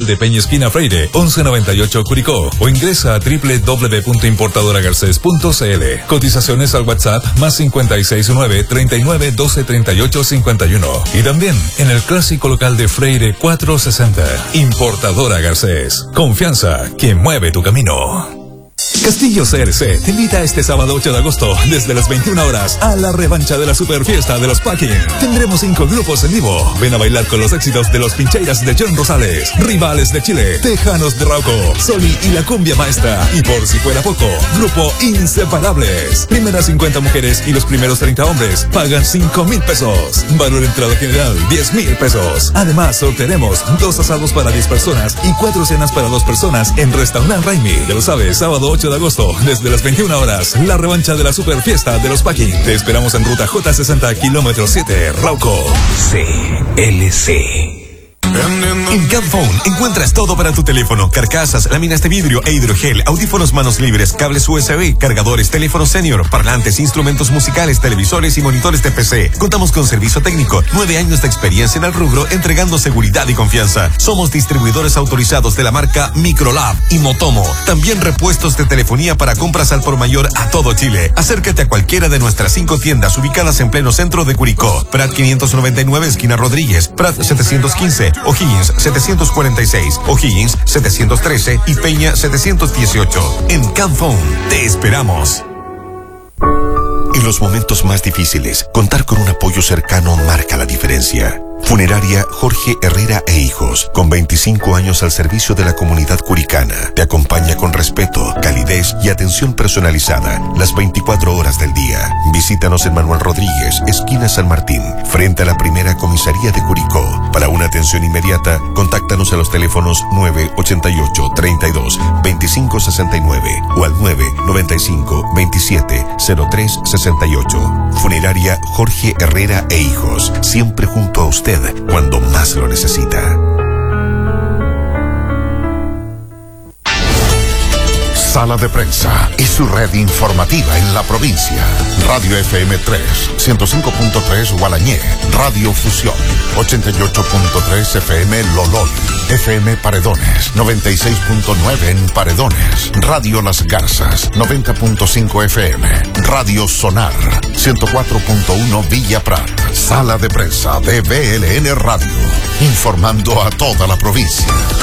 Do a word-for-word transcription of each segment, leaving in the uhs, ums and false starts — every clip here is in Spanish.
de Peña Esquina Freire, once noventa y ocho Curicó, o ingresa a doble u doble u doble u punto importadora garcés punto c l. Cotizaciones al WhatsApp más cincuenta y seis nueve, treinta y nueve, doce, treinta y ocho, cincuenta y uno. Y también en el clásico local de Freire cuatrocientos sesenta. Importadora Garcés. Confianza que mueve tu camino. Castillo C R C te invita este sábado ocho de agosto desde las veintiuna horas a la revancha de la super fiesta de los Packing. Tendremos cinco grupos en vivo. Ven a bailar con los éxitos de los Pincheiras de John Rosales, Rivales de Chile, Tejanos de Rauco, Soli y la Cumbia Maestra. Y por si fuera poco, grupo Inseparables. Primeras cincuenta mujeres y los primeros treinta hombres pagan cinco mil pesos. Valor entrada general diez mil pesos. Además sortearemos dos asados para diez personas y cuatro cenas para dos personas en Restaurant Raimi. Ya lo sabes, sábado ocho de agosto, desde las veintiuna horas, la revancha de la super fiesta de los Packing. Te esperamos en ruta J sesenta, kilómetro siete, Rauco. C L C. En Camphone encuentras todo para tu teléfono: carcasas, láminas de vidrio e hidrogel, audífonos manos libres, cables U S B, cargadores, teléfonos senior, parlantes, instrumentos musicales, televisores y monitores de P C. Contamos con servicio técnico, nueve años de experiencia en el rubro, entregando seguridad y confianza. Somos distribuidores autorizados de la marca Microlab y Motomo. También repuestos de telefonía para compras al por mayor a todo Chile. Acércate a cualquiera de nuestras cinco tiendas ubicadas en pleno centro de Curicó: Prat quinientos noventa y nueve, esquina Rodríguez; Prat setecientos quince, O'Higgins setecientos cuarenta y seis, O'Higgins setecientos trece y Peña setecientos dieciocho. En Camphone te esperamos. En los momentos más difíciles, contar con un apoyo cercano marca la diferencia. Funeraria Jorge Herrera e Hijos, con veinticinco años al servicio de la comunidad curicana, te acompaña con respeto, calidez y atención personalizada las veinticuatro horas del día. Visítanos en Manuel Rodríguez, esquina San Martín, frente a la primera comisaría de Curicó. Para una atención inmediata, contáctanos a los teléfonos nueve ochenta y ocho, treinta y dos, veinticinco sesenta y nueve o al nueve noventa y cinco, veintisiete, cero tres sesenta y ocho. Funeraria Jorge Herrera e Hijos, siempre junto a usted cuando más lo necesita. Sala de Prensa y su red informativa en la provincia. Radio F M tres, ciento cinco punto tres Gualañé, Radio Fusión, ochenta y ocho punto tres F M Lolol, F M Paredones, noventa y seis punto nueve en Paredones, Radio Las Garzas, noventa punto cinco F M, Radio Sonar, ciento cuatro punto uno Villa Prat. Sala de Prensa de B L N Radio, informando a toda la provincia.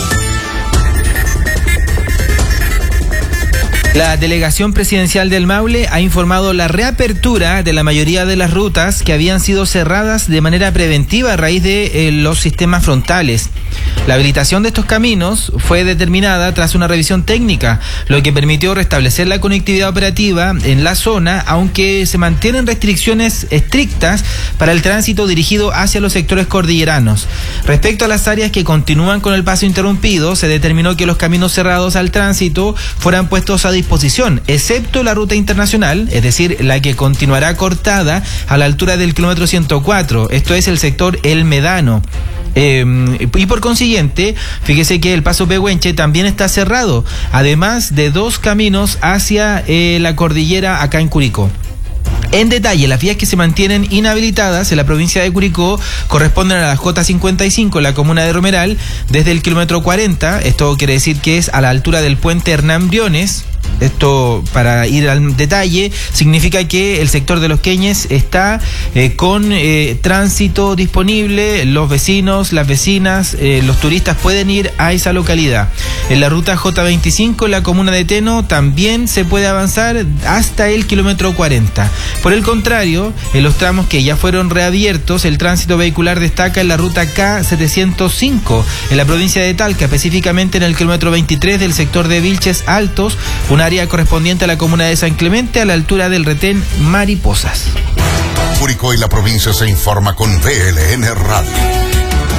La delegación presidencial del Maule ha informado la reapertura de la mayoría de las rutas que habían sido cerradas de manera preventiva a raíz de eh, los sistemas frontales. La habilitación de estos caminos fue determinada tras una revisión técnica, lo que permitió restablecer la conectividad operativa en la zona, aunque se mantienen restricciones estrictas para el tránsito dirigido hacia los sectores cordilleranos. Respecto a las áreas que continúan con el paso interrumpido, se determinó que los caminos cerrados al tránsito fueran puestos a disposición, excepto la ruta internacional, es decir, la que continuará cortada a la altura del kilómetro ciento cuatro, esto es el sector El Medano. Eh, y por consiguiente, fíjese que el paso Pehuenche también está cerrado, además de dos caminos hacia eh, la cordillera acá en Curicó. En detalle, las vías que se mantienen inhabilitadas en la provincia de Curicó corresponden a la J cincuenta y cinco, la comuna de Romeral, desde el kilómetro cuarenta, esto quiere decir que es a la altura del puente Hernán Briones. Esto, para ir al detalle, significa que el sector de Los Queñes está eh, con eh, tránsito disponible, los vecinos, las vecinas, eh, los turistas pueden ir a esa localidad. En la ruta J veinticinco, en la comuna de Teno, también se puede avanzar hasta el kilómetro cuarenta. Por el contrario, en los tramos que ya fueron reabiertos, el tránsito vehicular destaca en la ruta K setecientos cinco, en la provincia de Talca, específicamente en el kilómetro veintitrés del sector de Vilches Altos, un área correspondiente a la comuna de San Clemente, a la altura del retén Mariposas. Curicó y la provincia se informa con B L N Radio.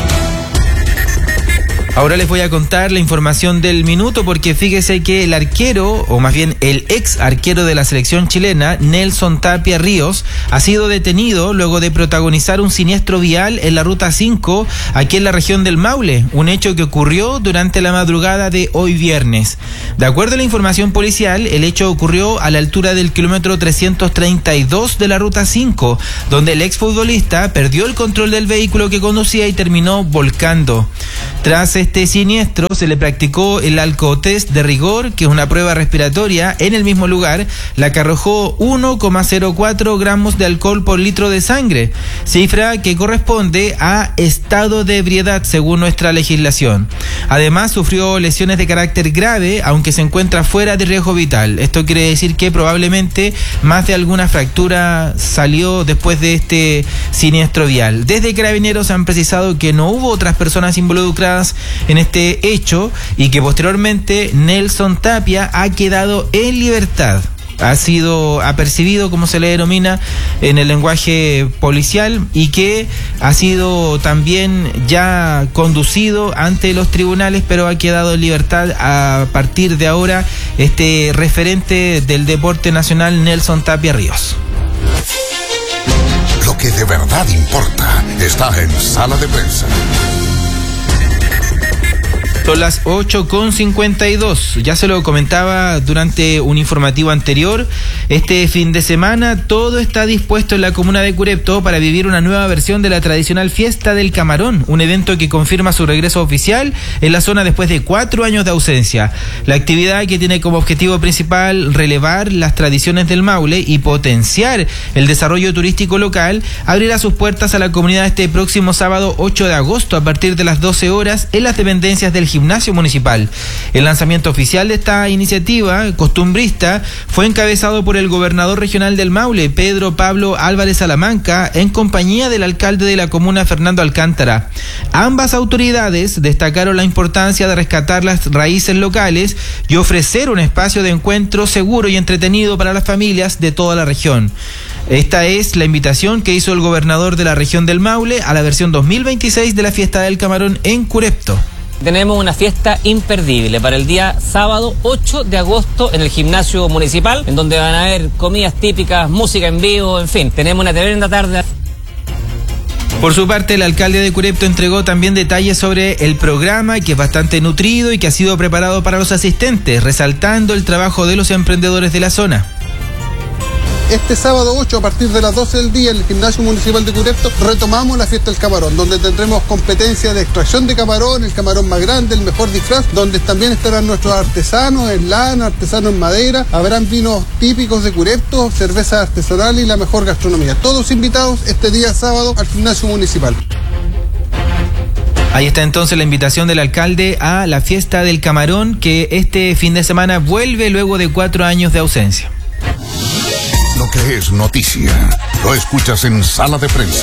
Ahora les voy a contar la información del minuto, porque fíjese que el arquero, o más bien el ex arquero de la selección chilena, Nelson Tapia Ríos, ha sido detenido luego de protagonizar un siniestro vial en la ruta cinco, aquí en la región del Maule, un hecho que ocurrió durante la madrugada de hoy viernes. De acuerdo a la información policial, el hecho ocurrió a la altura del kilómetro trescientos treinta y dos de la ruta cinco, donde el exfutbolista perdió el control del vehículo que conducía y terminó volcando. Tras este este siniestro se le practicó el alcotest de rigor, que es una prueba respiratoria, en el mismo lugar, la que arrojó uno coma cero cuatro gramos de alcohol por litro de sangre, cifra que corresponde a estado de ebriedad según nuestra legislación. Además, sufrió lesiones de carácter grave, aunque se encuentra fuera de riesgo vital. Esto quiere decir que probablemente más de alguna fractura salió después de este siniestro vial. Desde Carabineros han precisado que no hubo otras personas involucradas en este hecho y que posteriormente Nelson Tapia ha quedado en libertad. Ha sido apercibido, como se le denomina en el lenguaje policial, y que ha sido también ya conducido ante los tribunales, pero ha quedado en libertad a partir de ahora este referente del deporte nacional, Nelson Tapia Ríos. Lo que de verdad importa está en Sala de Prensa. Son las ocho con cincuenta y dos. Ya se lo comentaba durante un informativo anterior. Este fin de semana todo está dispuesto en la comuna de Curepto para vivir una nueva versión de la tradicional Fiesta del Camarón, un evento que confirma su regreso oficial en la zona después de cuatro años de ausencia. La actividad, que tiene como objetivo principal relevar las tradiciones del Maule y potenciar el desarrollo turístico local, abrirá sus puertas a la comunidad este próximo sábado ocho de agosto a partir de las doce horas en las dependencias del Gimnasio Municipal. El lanzamiento oficial de esta iniciativa costumbrista fue encabezado por el gobernador regional del Maule, Pedro Pablo Álvarez Salamanca, en compañía del alcalde de la comuna, Fernando Alcántara. Ambas autoridades destacaron la importancia de rescatar las raíces locales y ofrecer un espacio de encuentro seguro y entretenido para las familias de toda la región. Esta es la invitación que hizo el gobernador de la región del Maule a la versión dos mil veintiséis de la Fiesta del Camarón en Curepto. Tenemos una fiesta imperdible para el día sábado ocho de agosto en el Gimnasio Municipal, en donde van a haber comidas típicas, música en vivo, en fin, tenemos una tremenda tarde. Por su parte, el alcalde de Curepto entregó también detalles sobre el programa, que es bastante nutrido y que ha sido preparado para los asistentes, resaltando el trabajo de los emprendedores de la zona. Este sábado ocho, a partir de las doce del día, en el Gimnasio Municipal de Curepto, retomamos la Fiesta del Camarón, donde tendremos competencia de extracción de camarón, el camarón más grande, el mejor disfraz, donde también estarán nuestros artesanos en lana, artesanos en madera, habrán vinos típicos de Curepto, cerveza artesanal y la mejor gastronomía. Todos invitados este día sábado al Gimnasio Municipal. Ahí está entonces la invitación del alcalde a la Fiesta del Camarón, que este fin de semana vuelve luego de cuatro años de ausencia. Lo que es noticia, lo escuchas en Sala de Prensa.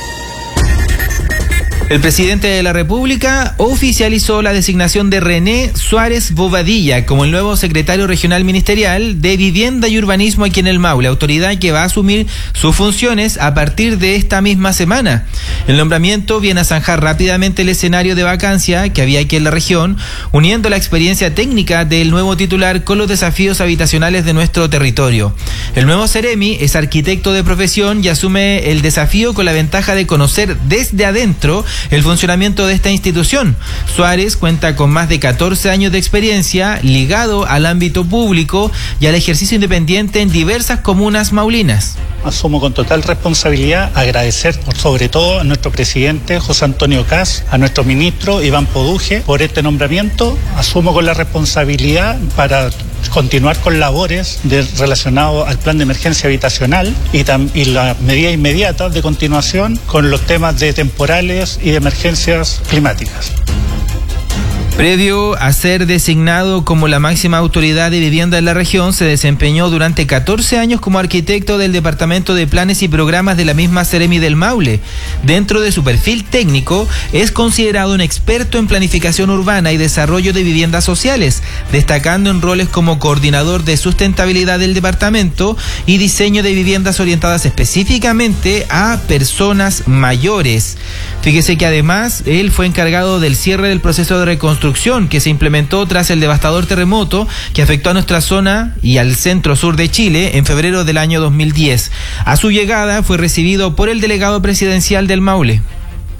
El presidente de la República oficializó la designación de René Suárez Bobadilla como el nuevo secretario regional ministerial de Vivienda y Urbanismo aquí en el Maule, autoridad que va a asumir sus funciones a partir de esta misma semana. El nombramiento viene a zanjar rápidamente el escenario de vacancia que había aquí en la región, uniendo la experiencia técnica del nuevo titular con los desafíos habitacionales de nuestro territorio. El nuevo Seremi es arquitecto de profesión y asume el desafío con la ventaja de conocer desde adentro el funcionamiento de esta institución. Suárez cuenta con más de catorce años de experiencia ligado al ámbito público y al ejercicio independiente en diversas comunas maulinas. Asumo con total responsabilidad agradecer sobre todo a nuestro presidente José Antonio Caz, a nuestro ministro Iván Poduje por este nombramiento. Asumo con la responsabilidad para continuar con labores de, relacionadas al plan de emergencia habitacional y, tam, y las medidas inmediatas de continuación con los temas de temporales y de emergencias climáticas. Previo a ser designado como la máxima autoridad de vivienda en la región, se desempeñó durante catorce años como arquitecto del Departamento de Planes y Programas de la misma Seremi del Maule. Dentro de su perfil técnico, es considerado un experto en planificación urbana y desarrollo de viviendas sociales, destacando en roles como coordinador de sustentabilidad del departamento y diseño de viviendas orientadas específicamente a personas mayores. Fíjese que además él fue encargado del cierre del proceso de reconstrucción que se implementó tras el devastador terremoto que afectó a nuestra zona y al centro sur de Chile en febrero del año dos mil diez. A su llegada fue recibido por el delegado presidencial del Maule.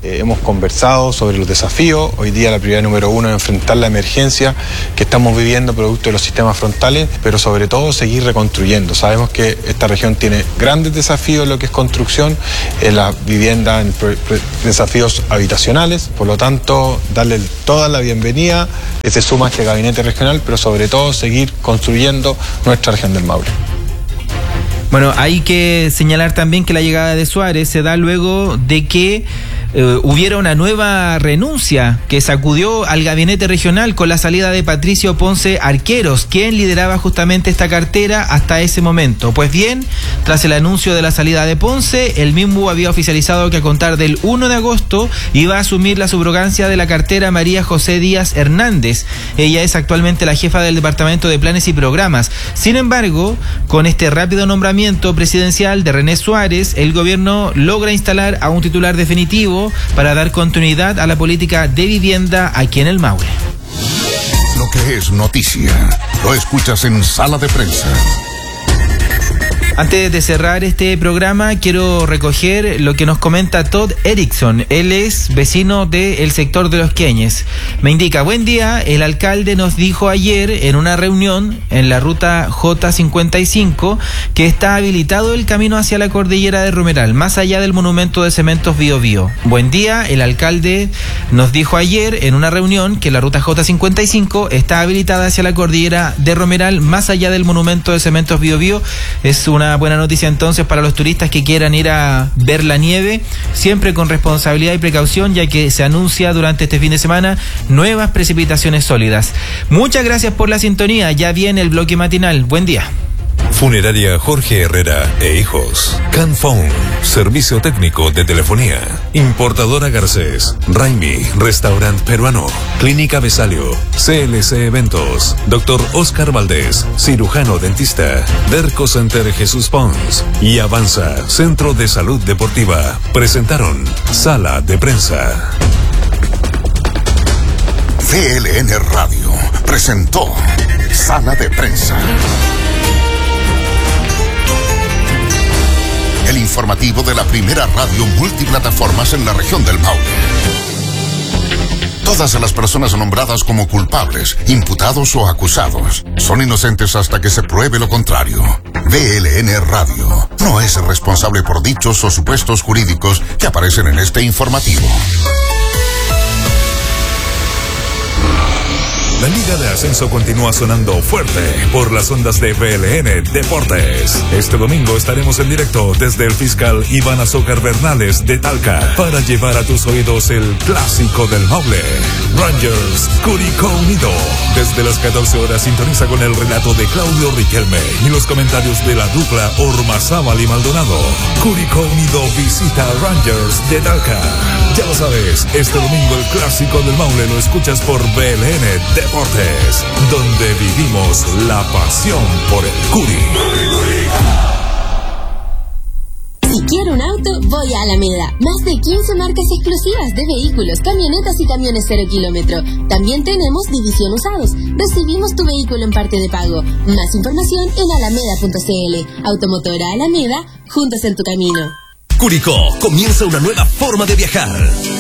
Eh, hemos conversado sobre los desafíos. Hoy día la prioridad número uno es enfrentar la emergencia que estamos viviendo producto de los sistemas frontales, pero sobre todo seguir reconstruyendo. Sabemos que esta región tiene grandes desafíos en lo que es construcción, en la vivienda, en desafíos habitacionales. Por lo tanto, darle toda la bienvenida, que se suma a este gabinete regional, pero sobre todo seguir construyendo nuestra región del Maule. Bueno, hay que señalar también que la llegada de Suárez se da luego de que eh, hubiera una nueva renuncia que sacudió al gabinete regional con la salida de Patricio Ponce Arqueros, quien lideraba justamente esta cartera hasta ese momento. Pues bien, tras el anuncio de la salida de Ponce, el mismo había oficializado que a contar del primero de agosto iba a asumir la subrogancia de la cartera María José Díaz Hernández. Ella es actualmente la jefa del Departamento de Planes y Programas. Sin embargo, con este rápido nombramiento presidencial de René Suárez, el gobierno logra instalar a un titular definitivo para dar continuidad a la política de vivienda aquí en el Maule. Lo que es noticia, lo escuchas en Sala de Prensa. Antes de cerrar este programa, quiero recoger lo que nos comenta Todd Erickson. Él es vecino del sector de Los Queñes. Me indica: buen día, el alcalde nos dijo ayer en una reunión en la ruta J cincuenta y cinco que está habilitado el camino hacia la cordillera de Romeral, más allá del monumento de cementos Bío Bío. Buen día, el alcalde nos dijo ayer en una reunión que la ruta J cincuenta y cinco está habilitada hacia la cordillera de Romeral, más allá del monumento de cementos Bío Bío. Es una Una buena noticia entonces para los turistas que quieran ir a ver la nieve, siempre con responsabilidad y precaución, ya que se anuncia durante este fin de semana nuevas precipitaciones sólidas. Muchas gracias por la sintonía, ya viene el bloque matinal. Buen día. Funeraria Jorge Herrera e Hijos. Canphone, servicio técnico de telefonía. Importadora Garcés. Raimi, restaurante peruano. Clínica Besalio. C L C Eventos. Doctor Oscar Valdés, cirujano dentista. Derco Center Jesús Pons. Y Avanza, Centro de Salud Deportiva. Presentaron Sala de Prensa. C L N Radio presentó Sala de Prensa. El informativo de la primera radio multiplataformas en la región del Maule. Todas las personas nombradas como culpables, imputados o acusados son inocentes hasta que se pruebe lo contrario. V L N Radio no es responsable por dichos o supuestos jurídicos que aparecen en este informativo. La Liga de Ascenso continúa sonando fuerte por las ondas de V L N Deportes. Este domingo estaremos en directo desde el Fiscal Iván Azócar Bernales de Talca para llevar a tus oídos el clásico del Maule. Rangers, Curicó Unido. Desde las catorce horas sintoniza con el relato de Claudio Riquelme y los comentarios de la dupla Ormazábal y Maldonado. Curicó Unido visita a Rangers de Talca. Ya lo sabes, este domingo el clásico del Maule lo escuchas por V L N Deportes, donde vivimos la pasión por el Curi. Si quiero un auto, voy a Alameda. Más de quince marcas exclusivas de vehículos, camionetas y camiones cero kilómetro. También tenemos división usados. Recibimos tu vehículo en parte de pago. Más información en alameda punto c l. Automotora Alameda, juntos en tu camino. Curicó comienza una nueva forma de viajar.